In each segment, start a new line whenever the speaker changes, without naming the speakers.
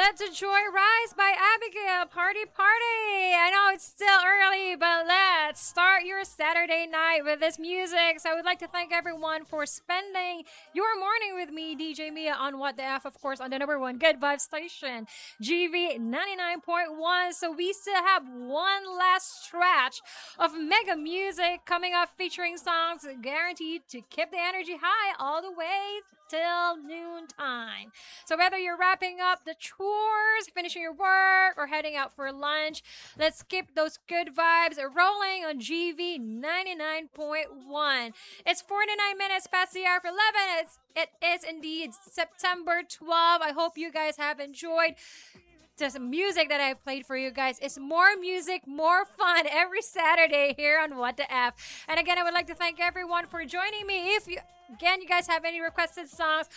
Let the Joy Rise by Abigail. Party, party. I know it's still early, but let's start your Saturday night with this music. So I would like to thank everyone for spending your morning with me, DJ Mia, on What the F, of course, on the number one Good Vibe station, GV 99.1. So we still have one last stretch of mega music coming up featuring songs guaranteed to keep the energy high all the way till noon time. So whether you're wrapping up the chores, finishing your work, or heading out for lunch, let's keep those good vibes rolling on GV 99.1. It's 49 minutes past the hour for 11. It is indeed September 12. I hope you guys have enjoyed the music that I've played for you guys. It's more music, more fun every Saturday here on What the F. And again, I would like to thank everyone for joining me. If you guys have any requested songs,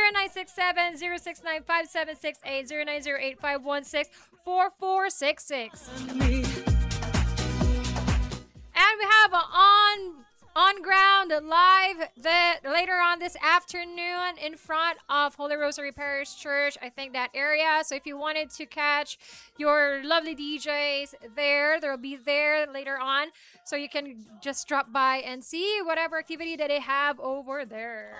0967-069-5768, 0908-516-4466. And we have on ground live later on this afternoon in front of Holy Rosary Parish Church. I think that area. So if you wanted to catch your lovely DJs there, they'll be there later on. So you can just drop by and see whatever activity that they have over there.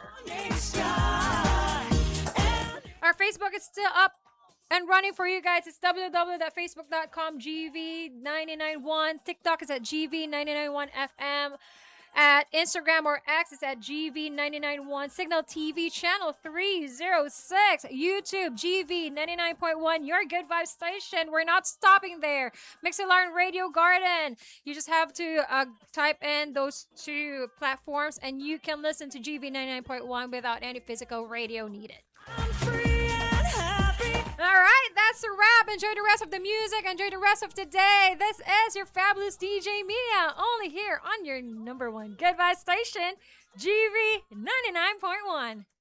Our Facebook is still up and running for you guys. It's www.facebook.com GV991. TikTok is at GV991FM. At Instagram or X, it's at GV991. Signal TV channel 306. YouTube GV99.1. Your good vibe station. We're not stopping there. Mixlr and Radio Garden. You just have to type in those two platforms and you can listen to GV99.1 without any physical radio needed. I'm free and happy. All right, that's a wrap. Enjoy the rest of the music. Enjoy the rest of today. This is your fabulous DJ Mia, only here on your number one good vibe station, GV 99.1.